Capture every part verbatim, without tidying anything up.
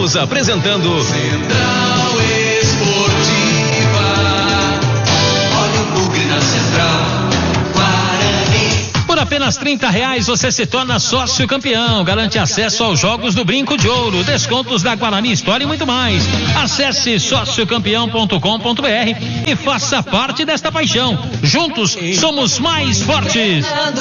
Estamos apresentando Central Esportiva. Olha o bugre na Central. Guarani. Por apenas trinta reais você se torna sócio campeão, garante acesso aos jogos do Brinco de Ouro, descontos da Guarani História e muito mais. Acesse sócio campeão ponto com ponto br e faça parte desta paixão. Juntos somos mais fortes. Fernando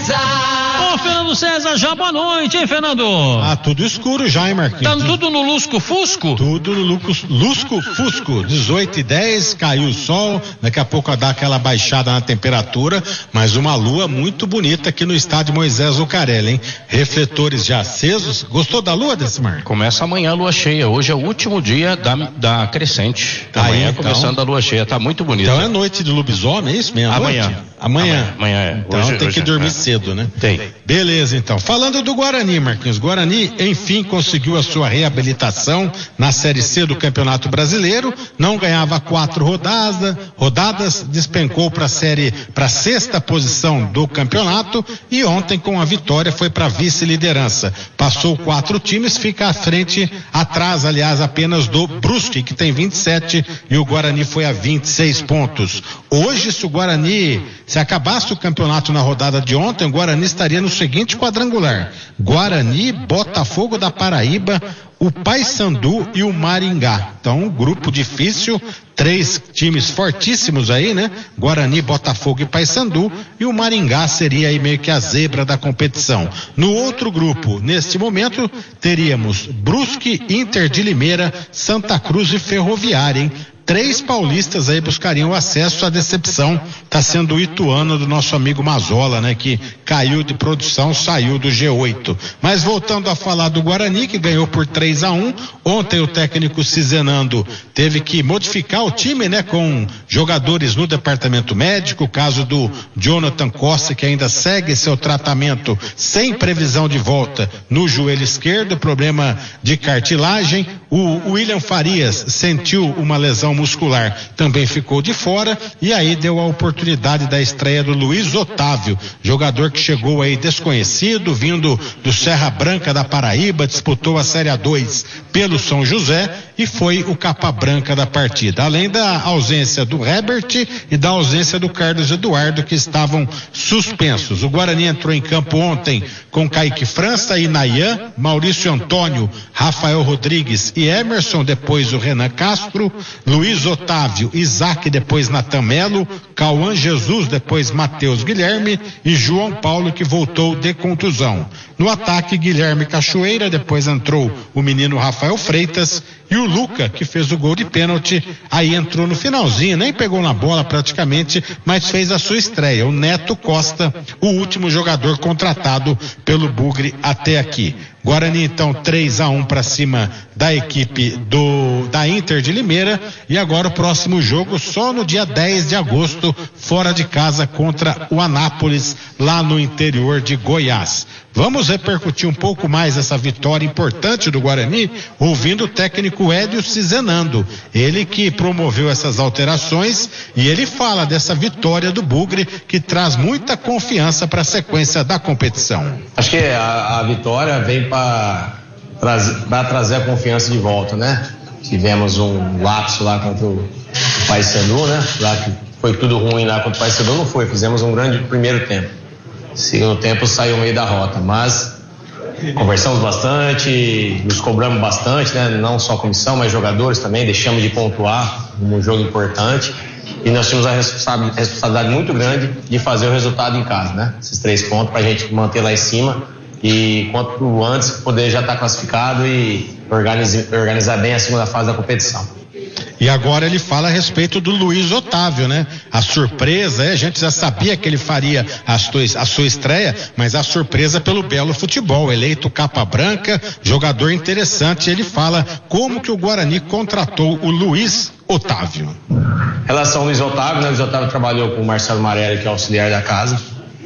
César. Ô Fernando César, já boa noite, hein Fernando? Ah, tudo escuro já, hein Marquinhos? Tá tudo no Lusco Fusco? Tudo no Lusco, Lusco Fusco, dezoito e dez, caiu o sol, daqui a pouco vai dar aquela baixada na temperatura, mas uma lua muito bonita aqui no estádio Moisés Lucarelli, hein? Refletores já acesos. Gostou da lua, Decimar? Começa amanhã a lua cheia, hoje é o último dia da, da crescente. Tá amanhã aí, então. Começando a lua cheia, tá muito bonito. Então é noite de lobisomem, é isso mesmo? Amanhã. Noite? Amanhã. Amanhã é. Então Hoje, tem hoje, que dormir é. cedo, né? Tem. Beleza, então. Falando do Guarani, Marquinhos. Guarani, enfim, conseguiu a sua reabilitação na Série C do Campeonato Brasileiro. Não ganhava quatro rodadas, rodadas, despencou para a série, para a sexta posição do campeonato e ontem com a vitória foi para vice-liderança. Passou quatro times, fica à frente, atrás, aliás, apenas do Brusque, que tem vinte e sete e o Guarani foi a vinte e seis pontos. Hoje, se o Guarani, se acabasse o campeonato na rodada de ontem, o Guarani estaria no seguinte quadrangular: Guarani, Botafogo da Paraíba, o Paysandu e o Maringá. Então, um grupo difícil, três times fortíssimos aí, né? Guarani, Botafogo e Paysandu, e o Maringá seria aí meio que a zebra da competição. No outro grupo, neste momento, teríamos Brusque, Inter de Limeira, Santa Cruz e Ferroviária, hein? Três paulistas aí buscariam o acesso. À decepção está sendo o Ituano do nosso amigo Mazola, né? Que caiu de produção, saiu do G oito. Mas voltando a falar do Guarani, que ganhou por três a um. Ontem o técnico Cizenando teve que modificar o time, né? Com jogadores no departamento médico, o caso do Jonathan Costa, que ainda segue seu tratamento sem previsão de volta no joelho esquerdo, problema de cartilagem. O William Farias sentiu uma lesão muscular, também ficou de fora, e aí deu a oportunidade da estreia do Luiz Otávio, jogador que chegou aí desconhecido, vindo do Serra Branca da Paraíba, disputou a Série A dois pelo São José e foi o capa branca da partida, além da ausência do Herbert e da ausência do Carlos Eduardo, que estavam suspensos. O Guarani entrou em campo ontem com Kaique França e Nayan, Maurício Antônio, Rafael Rodrigues e Emerson, depois o Renan Castro, Luiz Otávio, Isaac, depois Natan Melo, Cauã Jesus, depois Matheus Guilherme e João Paulo, que voltou de contusão. No ataque, Guilherme Cachoeira, depois entrou o menino Rafael Freitas e o Luca, que fez o gol de pênalti, aí entrou no finalzinho, nem pegou na bola praticamente, mas fez a sua estreia. O Neto Costa, o último jogador contratado pelo Bugre até aqui. Guarani então três a um para cima da equipe do da Inter de Limeira, e agora o próximo jogo só no dia dez de agosto, fora de casa contra o Anápolis, lá no interior de Goiás. Vamos repercutir um pouco mais essa vitória importante do Guarani, ouvindo o técnico Hélio Cizenando, ele que promoveu essas alterações, e ele fala dessa vitória do Bugre, que traz muita confiança para a sequência da competição. Acho que a, a vitória vem para tra- trazer a confiança de volta, né? Tivemos um lapso lá contra o Paysandu, né? Lá que foi tudo ruim lá contra o Paysandu, não foi, fizemos um grande primeiro tempo. Segundo tempo saiu meio da rota, mas conversamos bastante, nos cobramos bastante, né? Não só a comissão, mas jogadores também, deixamos de pontuar num jogo importante, e nós tínhamos a responsabilidade muito grande de fazer o resultado em casa, né? Esses três pontos para a gente manter lá em cima e quanto antes poder já estar classificado e organizar, organizar bem a segunda fase da competição. E agora ele fala a respeito do Luiz Otávio, né? A surpresa, é, a gente já sabia que ele faria a sua, a sua estreia, mas a surpresa pelo belo futebol, eleito capa branca, jogador interessante. Ele fala como que o Guarani contratou o Luiz Otávio. Em relação ao Luiz Otávio, né? O Luiz Otávio trabalhou com o Marcelo Marelli, que é auxiliar da casa.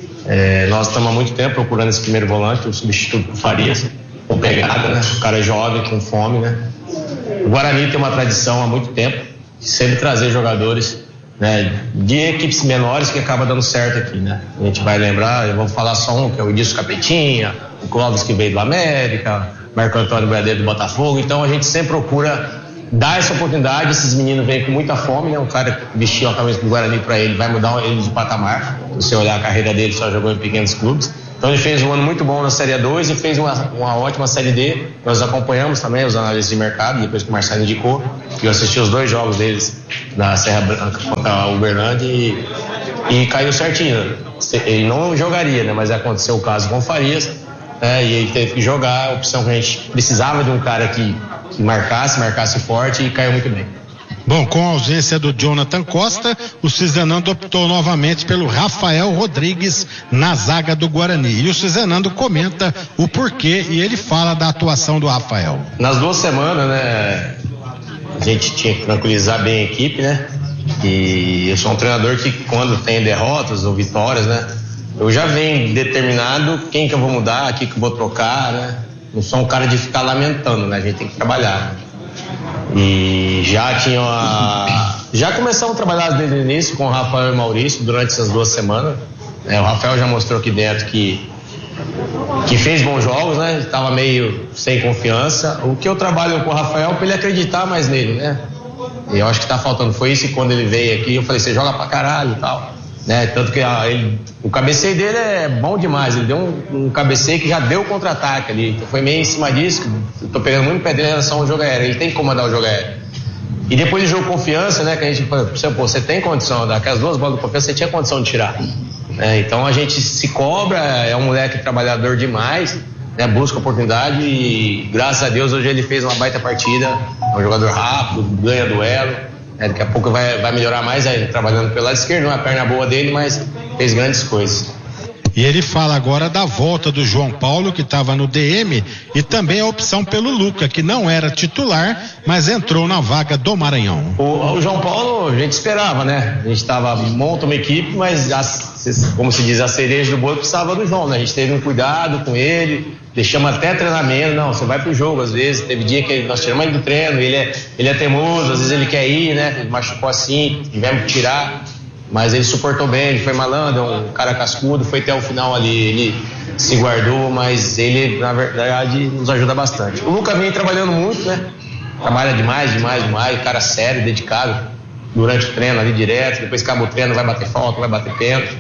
É, nós estamos há muito tempo procurando esse primeiro volante, o substituto do Farias, com pegada, né? O cara é jovem, com fome, né? O Guarani tem uma tradição há muito tempo de sempre trazer jogadores, né, de equipes menores, que acaba dando certo aqui, né? A gente vai lembrar, eu vou falar só um, que é o Edilson Capetinha, o Clóvis, que veio do América, Marco Antônio Bradeiro do Botafogo. Então a gente sempre procura dar essa oportunidade. Esses meninos vêm com muita fome, né? Um cara que vestiu a camisa do Guarani para ele vai mudar ele de patamar. Se você olhar a carreira dele, só jogou em pequenos clubes. Então ele fez um ano muito bom na Série A dois e fez uma, uma ótima Série D. Nós acompanhamos também os analistas de mercado, depois que o Marcelo indicou. Eu assisti os dois jogos deles na Serra Branca contra o Uberlândia e, e caiu certinho. Ele não jogaria, né? Mas aconteceu o caso com o Farias, né? E ele teve que jogar. A opção que a gente precisava de um cara que, que marcasse, marcasse forte, e caiu muito bem. Bom, com a ausência do Jonathan Costa, o Cizenando optou novamente pelo Rafael Rodrigues na zaga do Guarani. E o Cizenando comenta o porquê e ele fala da atuação do Rafael. Nas duas semanas, né, a gente tinha que tranquilizar bem a equipe, né? E eu sou um treinador que, quando tem derrotas ou vitórias, né, eu já venho determinado quem que eu vou mudar, quem que eu vou trocar, né? Não sou um cara de ficar lamentando, né? A gente tem que trabalhar. E já tinha uma... já começamos a trabalhar desde o início com o Rafael e o Maurício durante essas duas semanas. É, o Rafael já mostrou aqui dentro que que fez bons jogos, né? Estava meio sem confiança. O que eu trabalho com o Rafael é para ele acreditar mais nele, né? E eu acho que está faltando. Foi isso, e quando ele veio aqui eu falei, você joga pra caralho e tal, né? Tanto que a, ele, o cabeceio dele é bom demais. Ele deu um, um cabeceio que já deu contra-ataque ali. Então foi meio em cima disso. Eu tô pegando muito pé dele em relação ao jogo aéreo. Ele tem que comandar o jogo aéreo. E depois do jogo confiança, né? Que a gente falou, pô, você tem condição, daquelas duas bolas de confiança, você tinha condição de tirar. É, então a gente se cobra, é um moleque trabalhador demais, né? Busca oportunidade e graças a Deus hoje ele fez uma baita partida. É um jogador rápido, ganha duelo. É, daqui a pouco vai, vai melhorar mais aí, trabalhando pelo lado esquerdo, não é a perna boa dele, mas fez grandes coisas. E ele fala agora da volta do João Paulo, que estava no D M, e também a opção pelo Luca, que não era titular, mas entrou na vaga do Maranhão. O, o João Paulo, a gente esperava, né? A gente tava, monta uma equipe, mas a, como se diz, a cereja do bolo precisava do João, né? A gente teve um cuidado com ele, deixamos até treinamento, não, você vai pro jogo às vezes, teve dia que nós tiramos ele do treino, ele é, ele é teimoso, às vezes ele quer ir, né? Ele machucou assim, tivemos que tirar. Mas ele suportou bem, ele foi malandro, um cara cascudo, foi até o final ali, ele se guardou, mas ele, na verdade, nos ajuda bastante. O Luca vem trabalhando muito, né? Trabalha demais, demais, demais, cara sério, dedicado, durante o treino ali direto, depois acaba o treino, vai bater falta, vai bater pênalti.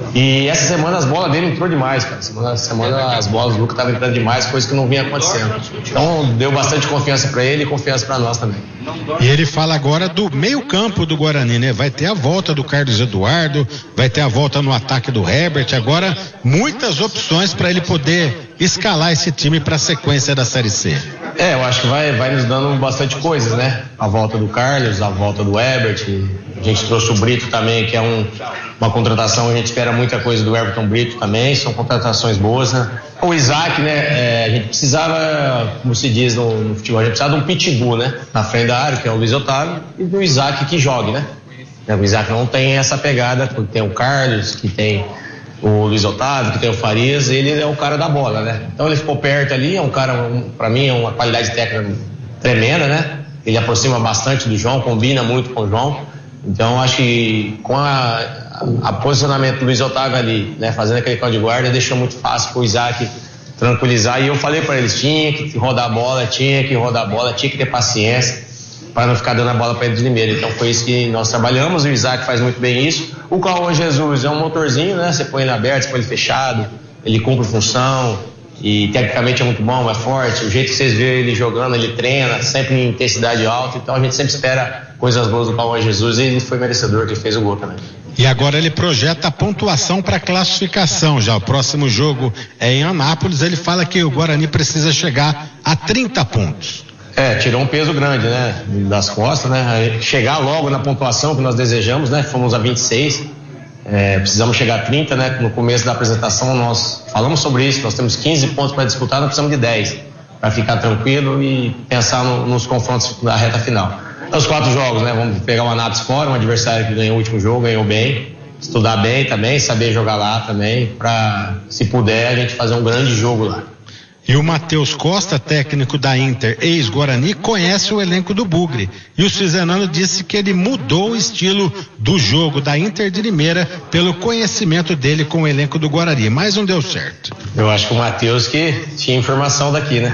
E essa semana as bolas dele entrou demais, cara. Semana, semana as bolas do Luca estavam entrando demais, coisa que não vinha acontecendo. Então deu bastante confiança para ele e confiança para nós também. E ele fala agora do meio campo do Guarani, né? Vai ter a volta do Carlos Eduardo, vai ter a volta no ataque do Herbert, agora muitas opções para ele poder escalar esse time para a sequência da Série C. É, eu acho que vai, vai nos dando bastante coisas, né? A volta do Carlos, a volta do Herbert, a gente trouxe o Brito também, que é um, uma contratação, a gente espera muita coisa do Everton Brito também, são contratações boas, né? O Isaac, né? É, a gente precisava, como se diz no, no futebol, a gente precisava de um pitbull, né? Na frente da área, que é o Luiz Otávio, e do Isaac que jogue, né? O Isaac não tem essa pegada, porque tem o Carlos, que tem o Luiz Otávio, que tem o Farias, ele é o cara da bola, né? Então ele ficou perto ali, é um cara, um, pra mim, é uma qualidade técnica tremenda, né? Ele aproxima bastante do João, combina muito com o João. Então acho que com a, a, a posicionamento do Luiz Otávio ali, né? Fazendo aquele cão de guarda, deixou muito fácil pro Isaac tranquilizar. E eu falei para eles, tinha que rodar a bola, tinha que rodar a bola, tinha que ter paciência para não ficar dando a bola para ele de Limeira. Então foi isso que nós trabalhamos, o Isaac faz muito bem isso. O Cauã Jesus é um motorzinho, né? Você põe ele aberto, você põe ele fechado, ele cumpre função e tecnicamente é muito bom, é forte. O jeito que vocês veem ele jogando, ele treina, sempre em intensidade alta. Então a gente sempre espera coisas boas do Cauã Jesus e ele foi merecedor, que fez o gol também. E agora ele projeta a pontuação para classificação já. O próximo jogo é em Anápolis. Ele fala que o Guarani precisa chegar a trinta pontos. É, tirou um peso grande, né, das costas, né, chegar logo na pontuação que nós desejamos, né, fomos a vinte e seis, é, precisamos chegar a trinta, né, no começo da apresentação nós falamos sobre isso, nós temos quinze pontos para disputar, nós precisamos de dez, para ficar tranquilo e pensar no, nos confrontos da reta final. Os quatro jogos, né, vamos pegar o Anápolis fora, um adversário que ganhou o último jogo, ganhou bem, estudar bem também, saber jogar lá também, para, se puder, a gente fazer um grande jogo lá. E o Matheus Costa, técnico da Inter, ex-Guarani, conhece o elenco do Bugre. E o Cizenando disse que ele mudou o estilo do jogo da Inter de Limeira pelo conhecimento dele com o elenco do Guarani, mas não deu certo. Eu acho que o Matheus que tinha informação daqui, né?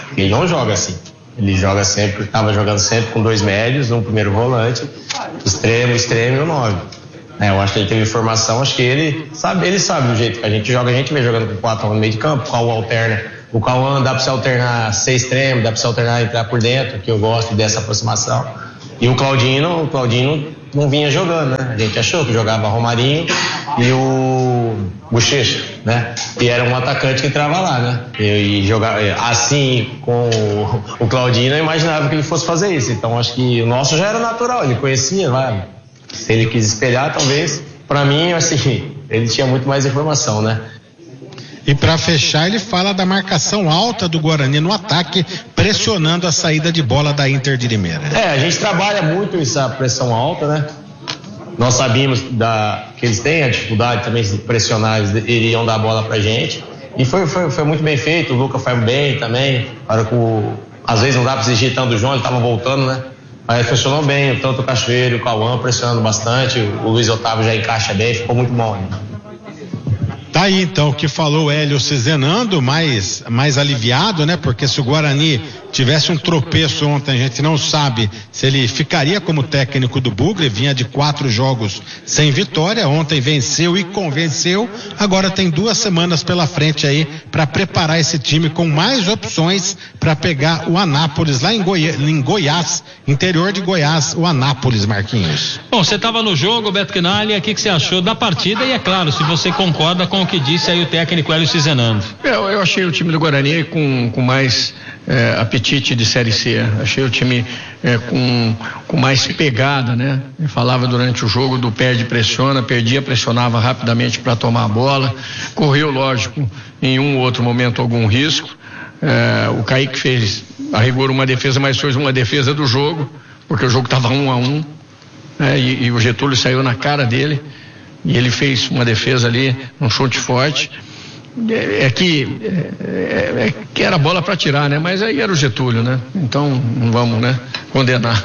Ele não joga assim. Ele joga sempre, estava jogando sempre com dois médios, um primeiro volante, extremo, extremo e o nove. É, eu acho que ele teve formação, acho que ele sabe, ele sabe do jeito que a gente joga, a gente vem jogando com quatro no meio de campo, o Cauã alterna. O Cauã dá para você alternar ser extremo, dá para você alternar entrar por dentro, que eu gosto dessa aproximação. E o Claudinho, o Claudinho não vinha jogando, né? A gente achou que jogava Romarinho e o Bochecha, né? E era um atacante que entrava lá, né? E, e jogar assim com o, o Claudinho, eu imaginava que ele fosse fazer isso. Então acho que o nosso já era natural, ele conhecia, vai. Se ele quis espelhar, talvez, para mim, assim, ele tinha muito mais informação, né? E para fechar, ele fala da marcação alta do Guarani no ataque, pressionando a saída de bola da Inter de Limeira. É, a gente trabalha muito essa pressão alta, né? Nós sabíamos da, que eles têm a dificuldade também de pressionar, eles iriam dar a bola pra gente. E foi, foi, foi muito bem feito, o Lucas foi bem também. Para que o, às vezes não dá para exigir tanto o João, ele estava voltando, né? Aí funcionou bem, tanto o Cachoeiro e o Cauã pressionando bastante, o Luiz Otávio já encaixa bem, ficou muito bom, né? Tá aí então o que falou o Hélio Cizenando, mais, mais aliviado, né? Porque se o Guarani tivesse um tropeço ontem, a gente não sabe se ele ficaria como técnico do Bugre, vinha de quatro jogos sem vitória, ontem venceu e convenceu, agora tem duas semanas pela frente aí para preparar esse time com mais opções para pegar o Anápolis lá em, Goi- em Goiás, interior de Goiás, o Anápolis, Marquinhos. Bom, você estava no jogo, Beto Quinalha, o que, que você achou da partida e é claro, se você concorda com o que disse aí o técnico Hélio Cizenando. Eu, eu achei o time do Guarani com, com mais é, apetite de Série C, achei o time é, com, com mais pegada, né? Eu falava durante o jogo do perde pressiona, perdia, pressionava rapidamente para tomar a bola, correu, lógico, em um ou outro momento algum risco. É, o Kaique fez a rigor uma defesa, mas fez uma defesa do jogo, porque o jogo estava um a um, né? e, e o Getúlio saiu na cara dele. E ele fez uma defesa ali, um chute forte. É, é que é, é, que era bola para tirar, né? Mas aí era o Getúlio, né? Então não vamos, né? Condenar.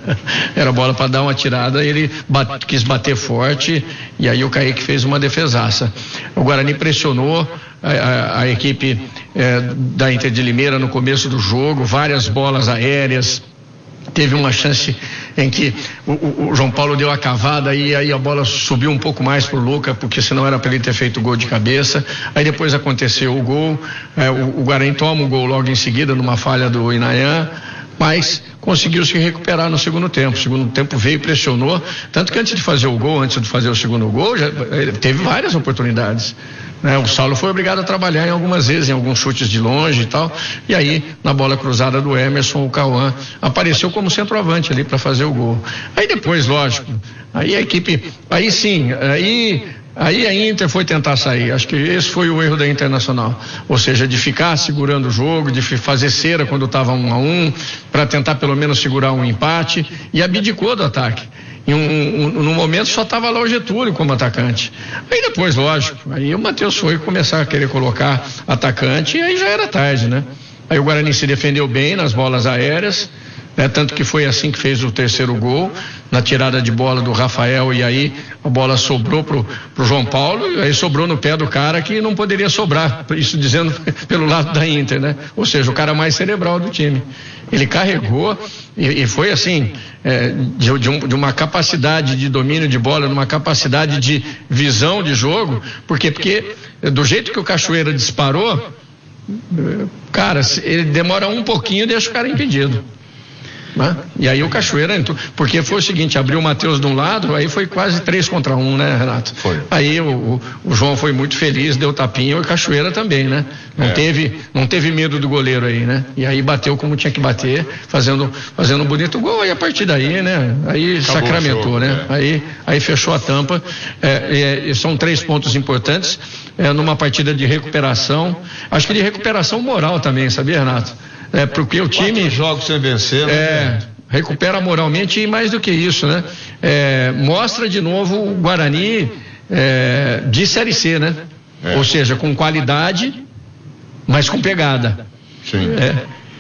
Era bola para dar uma tirada, ele bate, quis bater forte e aí o Kaique fez uma defesaça. O Guarani pressionou a, a, a equipe é, da Inter de Limeira no começo do jogo, várias bolas aéreas. Teve uma chance em que o, o, o João Paulo deu a cavada e aí a bola subiu um pouco mais pro Luca, porque senão era para ele ter feito o gol de cabeça. Aí depois aconteceu o gol, é, o, o Guarani toma o gol logo em seguida numa falha do Inayan, mas conseguiu se recuperar no segundo tempo. O segundo tempo veio e pressionou, tanto que antes de fazer o gol, antes de fazer o segundo gol, já, teve várias oportunidades. Né? O Saulo foi obrigado a trabalhar em algumas vezes, em alguns chutes de longe e tal, e aí na bola cruzada do Emerson, o Cauã apareceu como centroavante ali para fazer o gol. Aí depois, lógico, aí a equipe, aí sim, aí Aí a Inter foi tentar sair, acho que esse foi o erro da Internacional, ou seja, de ficar segurando o jogo, de fazer cera quando estava um a um, para tentar pelo menos segurar um empate, e abdicou do ataque. Em um, um, no momento só estava lá o Getúlio como atacante. Aí depois, lógico, aí o Matheus foi começar a querer colocar atacante e aí já era tarde, né? Aí o Guarani se defendeu bem nas bolas aéreas, né? Tanto que foi assim que fez o terceiro gol, na tirada de bola do Rafael, e aí a bola sobrou pro, pro João Paulo, e aí sobrou no pé do cara que não poderia sobrar, isso dizendo pelo lado da Inter, né? Ou seja, o cara mais cerebral do time. Ele carregou e, e foi assim, é, de, de, um, de uma capacidade de domínio de bola, de uma capacidade de visão de jogo, porque, porque do jeito que o Cachoeira disparou, cara, ele demora um pouquinho e deixa o cara impedido. Né? E aí o Cachoeira entrou, porque foi o seguinte, abriu o Matheus de um lado, aí foi quase três contra um, né, Renato? Foi. Aí o, o, o João foi muito feliz, deu tapinha, e o Cachoeira também, né? Não, é. teve, não teve medo do goleiro aí, né? E aí bateu como tinha que bater, fazendo, fazendo um bonito gol, e a partir daí, né? Aí acabou, sacramentou, show, né? É. Aí, aí fechou a tampa, é, é, são três pontos importantes, é, numa partida de recuperação, acho que de recuperação moral também, sabia, Renato? É, porque o time. Quatro jogos sem vencer, né? É, recupera moralmente e mais do que isso, né? É, mostra de novo o Guarani é, de Série C, né? É. Ou seja, com qualidade, mas com pegada. Sim. É,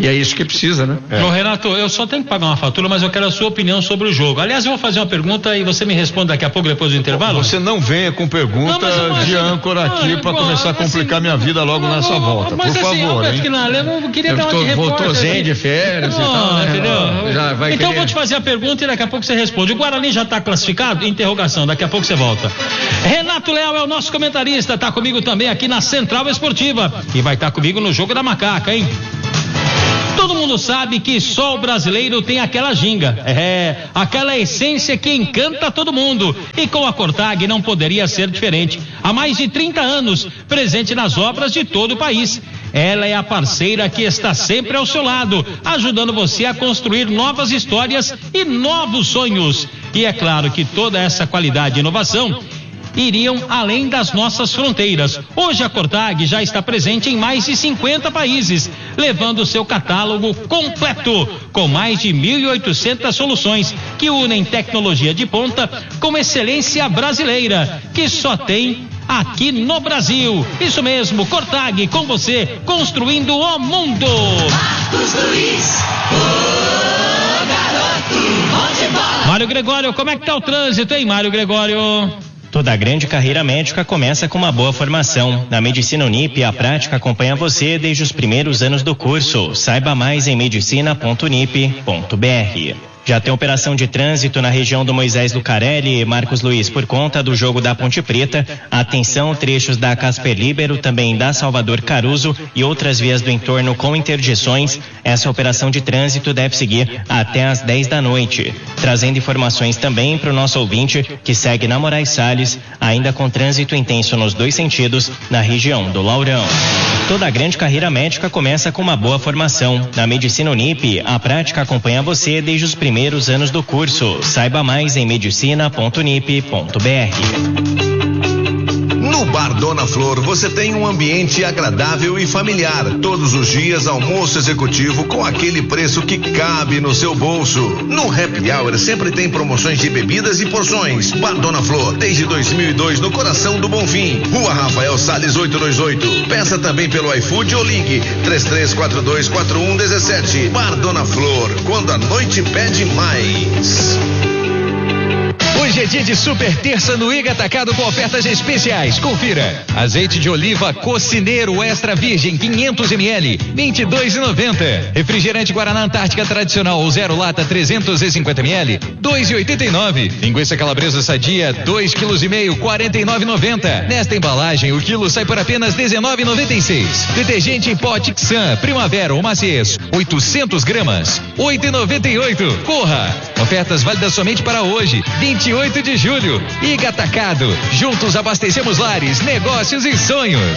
E é isso que precisa, né? É. Ô, Renato, eu só tenho que pagar uma fatura, mas eu quero a sua opinião sobre o jogo. Aliás, eu vou fazer uma pergunta e você me responde daqui a pouco, depois do intervalo? Você não venha com pergunta não, de âncora aqui para começar a complicar assim, minha vida logo não, nessa volta, mas por assim, favor, hein? Eu queria eu dar uma tô, de repórter. Voltou zen de férias não, e tal, né? Entendeu? Já vai então querer... eu vou te fazer a pergunta e daqui a pouco você responde. O Guarani já está classificado? Interrogação, daqui a pouco você volta. Renato Leal é o nosso comentarista, tá comigo também aqui na Central Esportiva e vai estar tá comigo no Jogo da Macaca, hein? Todo mundo sabe que só o brasileiro tem aquela ginga, é, aquela essência que encanta todo mundo. E com a Cortag não poderia ser diferente. Há mais de trinta anos, presente nas obras de todo o país. Ela é a parceira que está sempre ao seu lado, ajudando você a construir novas histórias e novos sonhos. E é claro que toda essa qualidade e inovação iriam além das nossas fronteiras. Hoje a Cortag já está presente em mais de cinquenta países, levando seu catálogo completo, com mais de mil e oitocentas soluções que unem tecnologia de ponta com excelência brasileira, que só tem aqui no Brasil. Isso mesmo, Cortag com você, construindo o mundo. Marcos Luiz, oh, garoto, bom de bola. Mário Gregório, como é que tá o trânsito, hein, Mário Gregório? Toda grande carreira médica começa com uma boa formação. Na Medicina Unip, a prática acompanha você desde os primeiros anos do curso. Saiba mais em medicina ponto unip ponto br. Já tem operação de trânsito na região do Moisés Lucarelli, Marcos Luiz, por conta do jogo da Ponte Preta. Atenção, trechos da Casper Libero, também da Salvador Caruso e outras vias do entorno com interdições. Essa operação de trânsito deve seguir até às dez da noite. Trazendo informações também para o nosso ouvinte que segue na Moraes Salles, ainda com trânsito intenso nos dois sentidos, na região do Laurão. Toda grande carreira médica começa com uma boa formação. Na Medicina Unip, a prática acompanha você desde os primeiros anos do curso. Saiba mais em medicina ponto unip ponto br. No Bar Dona Flor você tem um ambiente agradável e familiar. Todos os dias almoço executivo com aquele preço que cabe no seu bolso. No Happy Hour sempre tem promoções de bebidas e porções. Bar Dona Flor, desde dois mil e dois no coração do Bonfim. Rua Rafael Salles oitocentos e vinte e oito. Peça também pelo iFood ou ligue três três quatro dois quatro um um sete. Bar Dona Flor, quando a noite pede mais. Hoje é dia de super terça no Iga Atacado com ofertas especiais. Confira. Azeite de oliva Cocineiro Extra Virgem quinhentos mililitros, vinte e dois reais e noventa centavos. Refrigerante Guaraná Antártica Tradicional ou zero lata trezentos e cinquenta mililitros, dois reais e oitenta e nove centavos. Linguiça Calabresa Sadia, dois quilos e meio, quarenta e nove reais e noventa centavos. Nesta embalagem, o quilo sai por apenas dezenove reais e noventa e seis centavos. Detergente em pó Tixan Primavera ou Maciez, oitocentos gramas, oito reais e noventa e oito centavos. Corra! Ofertas válidas somente para hoje, vinte e oito de julho. Iga Atacado. Juntos abastecemos lares, negócios e sonhos.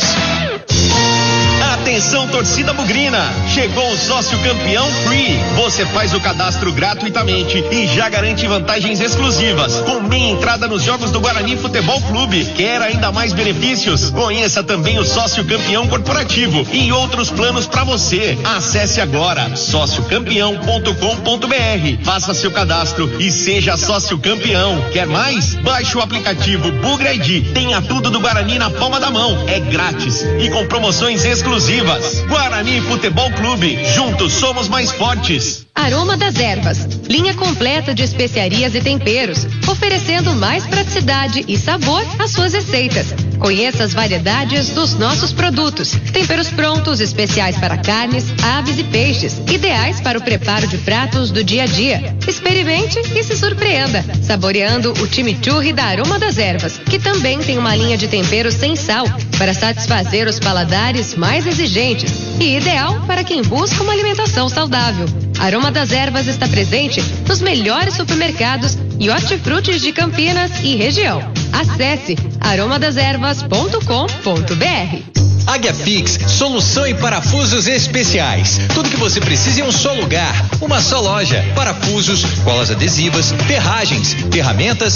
Atenção, torcida bugrina! Chegou o sócio campeão Free. Você faz o cadastro gratuitamente e já garante vantagens exclusivas, com meia entrada nos jogos do Guarani Futebol Clube. Quer ainda mais benefícios? Conheça também o sócio campeão corporativo e outros planos para você. Acesse agora sócio campeão ponto com ponto br. Faça seu cadastro e seja sócio campeão. Quer mais? Baixe o aplicativo Bugra I D. Tenha tudo do Guarani na palma da mão. É grátis e com promoções exclusivas. Guarani Futebol Clube, juntos somos mais fortes. Aroma das Ervas, linha completa de especiarias e temperos, oferecendo mais praticidade e sabor às suas receitas. Conheça as variedades dos nossos produtos. Temperos prontos, especiais para carnes, aves e peixes, ideais para o preparo de pratos do dia a dia. Experimente e se surpreenda, saboreando o chimichurri da Aroma das Ervas, que também tem uma linha de temperos sem sal, para satisfazer os paladares mais exigentes e ideal para quem busca uma alimentação saudável. Aroma das Ervas está presente nos melhores supermercados e hortifrutis de Campinas e região. Acesse aroma das ervas ponto com ponto br. Águia Fix, solução em parafusos especiais. Tudo que você precisa em um só lugar, uma só loja. Parafusos, colas adesivas, ferragens, ferramentas